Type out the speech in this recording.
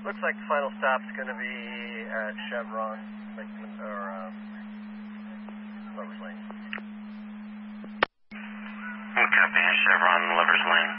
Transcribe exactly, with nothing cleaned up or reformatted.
Looks like the final stop's going to be at Chevron, like, or um, Lover's Lane. Copy, Chevron, Lover's Lane.